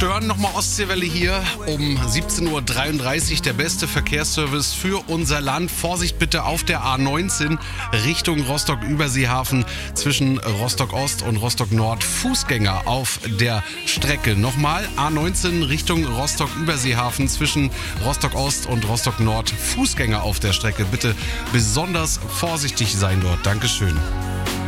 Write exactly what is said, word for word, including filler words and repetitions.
stören. Nochmal Ostseewelle hier um siebzehn Uhr dreiunddreißig. Der beste Verkehrsservice für unser Land. Vorsicht bitte auf der A neunzehn Richtung Rostock-Überseehafen zwischen Rostock-Ost und Rostock-Nord. Fußgänger auf der Strecke. Nochmal A neunzehn Richtung Rostock-Überseehafen zwischen Rostock-Ost und Rostock-Nord. Fußgänger auf der Strecke. Bitte besonders vorsichtig sein dort. Dankeschön.